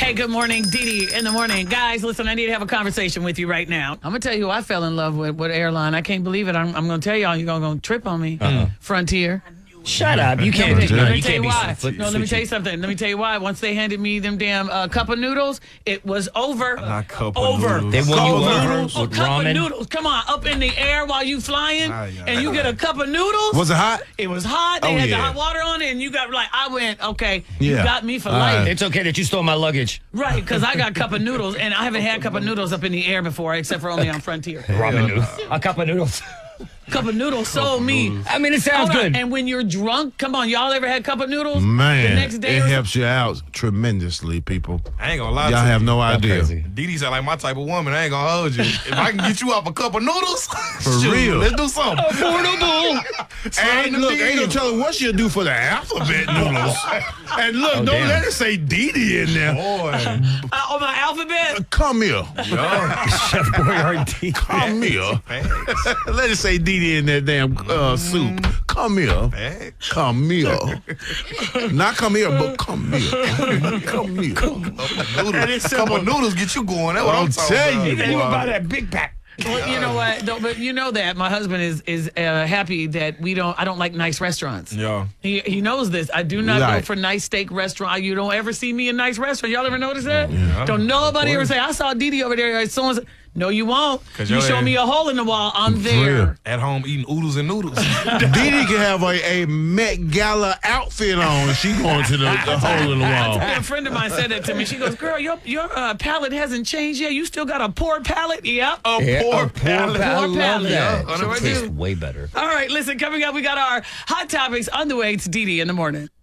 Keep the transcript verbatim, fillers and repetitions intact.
Hey, good morning, Dee Dee in the morning. Guys, listen, I need to have a conversation with you right now. I'm going to tell you who I fell in love with, what airline. I can't believe it. I'm, I'm going to tell y'all, you're going to trip on me. Uh-huh. Frontier. Shut up. You can't Let me, do let no, me you tell can't you be why. flip, No, let me tell you something. Let me tell you why. Once they handed me them damn uh, cup of noodles, it was over. Not cup of over. noodles. They won you over. over Oh, with cup ramen? of noodles. Come on, up in the air while you flying, Ah, yeah. and you get a cup of noodles. Was it hot? It was hot. They Oh, had yeah. the hot water on it, and you got like, I went, okay, you Yeah. got me for All life. right. It's okay that you stole my luggage. Right, because I got cup of noodles, and I haven't had cup of noodles up in the air before, except for only on Frontier. Ramen noodles. A cup of noodles. Cup of noodles sold me. I mean, it sounds Hold on, good. And when you're drunk, come on, y'all ever had cup of noodles? Man, the next day it or helps you out tremendously, people. I ain't gonna lie Y'all to have you. no idea. crazy. Dee Dee sound like my type of woman. I ain't gonna hold you. If I can get you up a cup of noodles, For shoot, real. let's do something. Affordable. And look, ain't no telling what she'll do for the alphabet noodles. And look, don't damn. let it say Dee Dee in there. Boy. Uh, on my alphabet? Come here. Yo. Chef Boyardee. Come here. Let it say Dee Dee in that damn uh, soup. Come here. Facts. Come here. Not come here, but come here. Come here. Noodles. Cup of noodles get you going. That's what I'll I'm talking tell about. you. You gonna buy that big pack. Well, you know what? Don't, but you know that my husband is is uh, happy that we don't. I don't like nice restaurants. Yeah. He he knows this. I do not go Right. for nice steak restaurant. You don't ever see me in nice restaurant. Y'all ever notice that? Yeah. Don't nobody Of ever course. say I saw Dee Dee over there. Someone. No, you won't. 'Cause You your show ass- me a hole in the wall. I'm real. there. At home eating oodles and noodles. Dee Dee can have a, a Met Gala outfit on and she going to the, the hole in the wall. A friend of mine said that to me. She goes, "Girl, your your uh, palate hasn't changed yet. You still got a poor palate." Yep. A Yeah, poor a palate. I Poor love palate. that. Yeah, sure Tastes do. way better. All right, listen. Coming up, we got our hot topics on the way. It's Dee Dee in the morning.